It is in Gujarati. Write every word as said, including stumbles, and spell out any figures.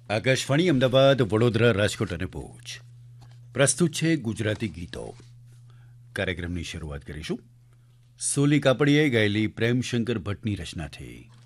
આકાશવાણી અમદાવાદ, વડોદરા, રાજકોટ અને ભુજ પ્રસ્તુત છે ગુજરાતી ગીતો. કાર્યક્રમની શરૂઆત કરીશું સોલી કાપડિયાએ ગાયેલી પ્રેમશંકર ભટ્ટની રચનાથી.